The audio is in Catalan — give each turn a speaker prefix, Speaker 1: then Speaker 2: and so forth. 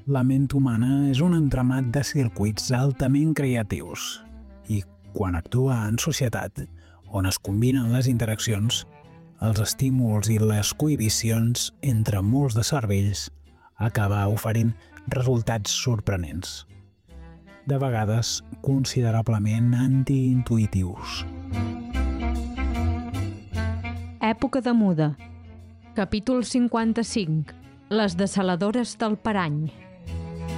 Speaker 1: La ment humana és un entramat de circuits altament creatius i, quan actua en societat, on es combinen les interaccions, els estímuls i les cohibicions entre molts de cervells, acaba oferint resultats sorprenents, de vegades considerablement antiintuitius.
Speaker 2: Època de muda. Capítol 55. Les dessaladores del Parany.